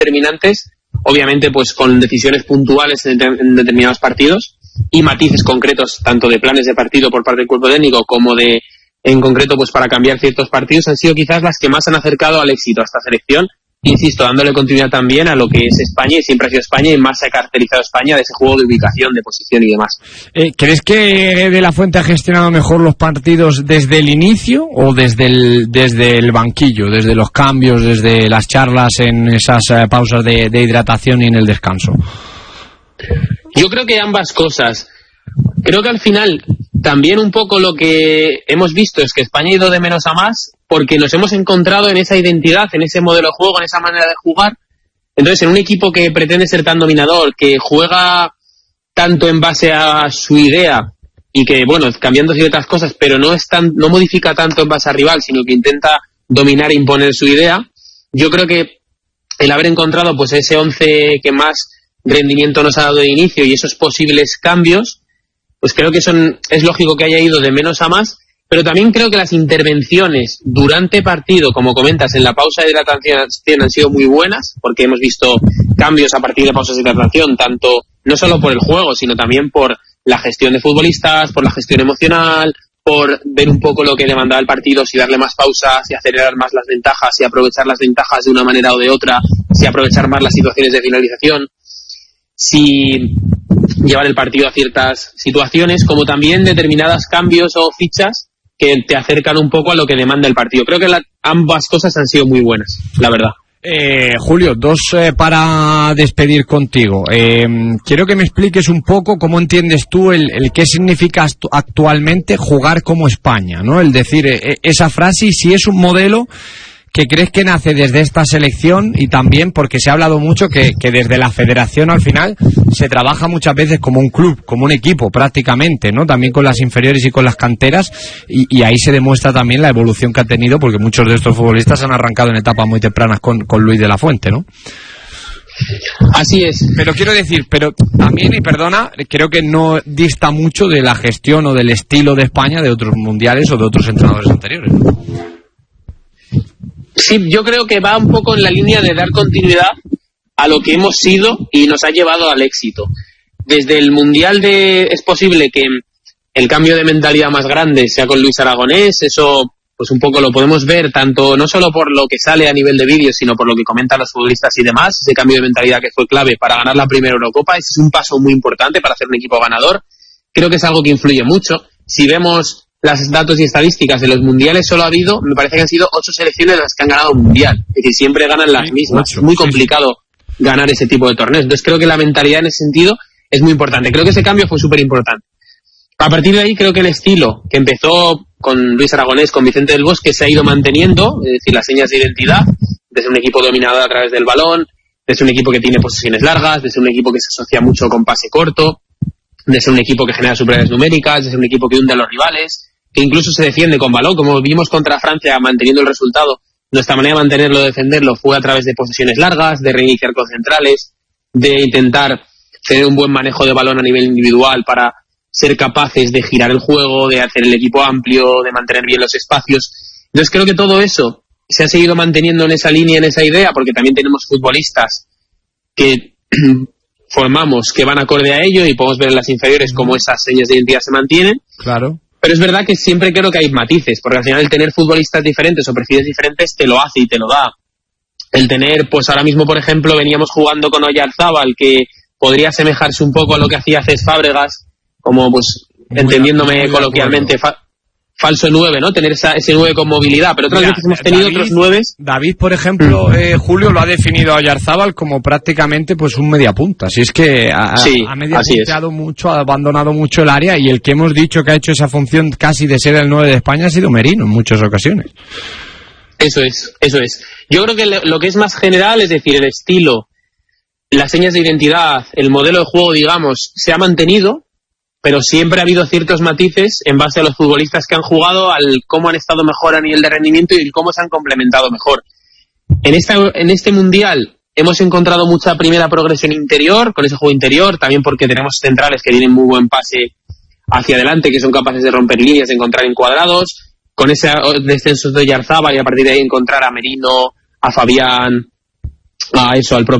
determinantes, obviamente pues con decisiones puntuales en determinados partidos y matices concretos tanto de planes de partido por parte del cuerpo técnico como de en concreto pues para cambiar ciertos partidos, han sido quizás las que más han acercado al éxito a esta selección, insisto, dándole continuidad también a lo que es España, y siempre ha sido España, y más se ha caracterizado España de ese juego de ubicación, de posición y demás. ¿Crees que De la Fuente ha gestionado mejor los partidos desde el inicio o desde el banquillo, desde los cambios, desde las charlas en esas pausas de hidratación y en el descanso? Yo creo que ambas cosas. Creo que al final también un poco lo que hemos visto es que España ha ido de menos a más porque nos hemos encontrado en esa identidad, en ese modelo de juego, en esa manera de jugar. Entonces, en un equipo que pretende ser tan dominador, que juega tanto en base a su idea y que, bueno, cambiando ciertas cosas, pero no modifica tanto en base al rival, sino que intenta dominar e imponer su idea, yo creo que el haber encontrado pues ese 11 que más rendimiento nos ha dado de inicio y esos posibles cambios, pues creo que es lógico que haya ido de menos a más, pero también creo que las intervenciones durante partido, como comentas, en la pausa de hidratación han sido muy buenas, porque hemos visto cambios a partir de pausas de hidratación, tanto no solo por el juego, sino también por la gestión de futbolistas, por la gestión emocional, por ver un poco lo que demandaba el partido, si darle más pausas, si acelerar más las ventajas, si aprovechar las ventajas de una manera o de otra, si aprovechar más las situaciones de finalización, si llevar el partido a ciertas situaciones, como también determinados cambios o fichas que te acercan un poco a lo que demanda el partido. Creo que ambas cosas han sido muy buenas, la verdad. Julio, dos para despedir contigo. Quiero que me expliques un poco cómo entiendes tú el qué significa actualmente jugar como España, ¿no? El decir esa frase, y si es un modelo que crees que nace desde esta selección, y también porque se ha hablado mucho que desde la federación al final se trabaja muchas veces como un club, como un equipo prácticamente, ¿no? También con las inferiores y con las canteras, y ahí se demuestra también la evolución que ha tenido, porque muchos de estos futbolistas han arrancado en etapas muy tempranas con Luis de la Fuente, ¿no? Así es. Pero quiero decir, pero también, y perdona, creo que no dista mucho de la gestión o del estilo de España de otros mundiales o de otros entrenadores anteriores, ¿no? Sí, yo creo que va un poco en la línea de dar continuidad a lo que hemos sido y nos ha llevado al éxito. Desde el Mundial es posible que el cambio de mentalidad más grande sea con Luis Aragonés, eso pues un poco lo podemos ver tanto no solo por lo que sale a nivel de vídeos, sino por lo que comentan los futbolistas y demás, ese cambio de mentalidad que fue clave para ganar la primera Eurocopa. Ese es un paso muy importante para hacer un equipo ganador. Creo que es algo que influye mucho. Si vemos los datos y estadísticas de los mundiales, solo ha habido, me parece que han sido 8 selecciones las que han ganado un mundial. Es decir, siempre ganan las mismas. 8, es muy complicado ganar ese tipo de torneos. Entonces creo que la mentalidad en ese sentido es muy importante. Creo que ese cambio fue súper importante. A partir de ahí creo que el estilo que empezó con Luis Aragonés, con Vicente del Bosque, se ha ido manteniendo, es decir, las señas de identidad, desde un equipo dominador a través del balón, desde un equipo que tiene posesiones largas, desde un equipo que se asocia mucho con pase corto, desde un equipo que genera superioridades numéricas, desde un equipo que hunde a los rivales, que incluso se defiende con balón, como vimos contra Francia manteniendo el resultado. Nuestra manera de mantenerlo, de defenderlo, fue a través de posesiones largas, de reiniciar con centrales, de intentar tener un buen manejo de balón a nivel individual para ser capaces de girar el juego, de hacer el equipo amplio, de mantener bien los espacios. Entonces creo que todo eso se ha seguido manteniendo en esa línea, en esa idea, porque también tenemos futbolistas que formamos, que van acorde a ello, y podemos ver en las inferiores cómo esas señas de identidad se mantienen. Claro. Pero es verdad que siempre creo que hay matices, porque al final el tener futbolistas diferentes o perfiles diferentes te lo hace y te lo da. El tener, pues ahora mismo, por ejemplo, veníamos jugando con Oyarzábal, que podría asemejarse un poco a lo que hacía Cés Fábregas, como pues entendiéndome coloquialmente, falso 9, ¿no? Tener ese 9 con movilidad, pero otras veces hemos tenido otros 9. David, por ejemplo, Julio lo ha definido a Oyarzábal como prácticamente pues un mediapunta. Así es que ha mediapunteado mucho, ha abandonado mucho el área, y el que hemos dicho que ha hecho esa función casi de ser el 9 de España ha sido Merino en muchas ocasiones. Eso es. Yo creo que lo que es más general, es decir, el estilo, las señas de identidad, el modelo de juego, digamos, se ha mantenido, pero siempre ha habido ciertos matices en base a los futbolistas que han jugado, al cómo han estado mejor a nivel de rendimiento y cómo se han complementado mejor. En este Mundial hemos encontrado mucha primera progresión interior, con ese juego interior, también porque tenemos centrales que tienen muy buen pase hacia adelante, que son capaces de romper líneas, de encontrar encuadrados, con ese descenso de Oyarzábal, y a partir de ahí encontrar a Merino, a Fabián, a eso, al